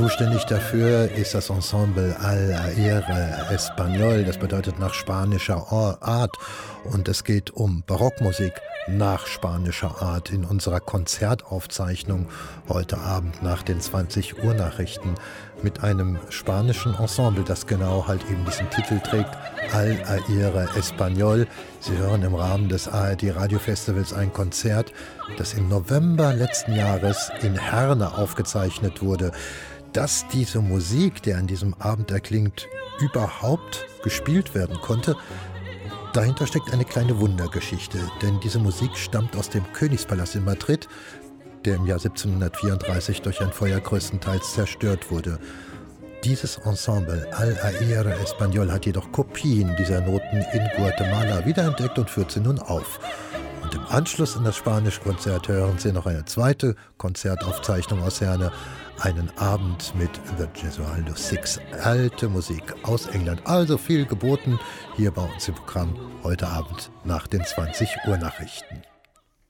Zuständig dafür ist das Ensemble Al Aire Español, das bedeutet nach spanischer Art. Und es geht um Barockmusik nach spanischer Art in unserer Konzertaufzeichnung heute Abend nach den 20 Uhr Nachrichten mit einem spanischen Ensemble, das genau halt eben diesen Titel trägt, Al Aire Español. Sie hören im Rahmen des ARD Radiofestivals ein Konzert, das im November letzten Jahres in Herne aufgezeichnet wurde. Dass diese Musik, die an diesem Abend erklingt, überhaupt gespielt werden konnte, dahinter steckt eine kleine Wundergeschichte. Denn diese Musik stammt aus dem Königspalast in Madrid, der im Jahr 1734 durch ein Feuer größtenteils zerstört wurde. Dieses Ensemble Al Aire Español hat jedoch Kopien dieser Noten in Guatemala wiederentdeckt und führt sie nun auf. Und im Anschluss an das spanische Konzert hören Sie noch eine zweite Konzertaufzeichnung aus Herne, einen Abend mit The Gesualdo Six, alte Musik aus England. Also viel geboten hier bei uns im Programm heute Abend nach den 20 Uhr Nachrichten.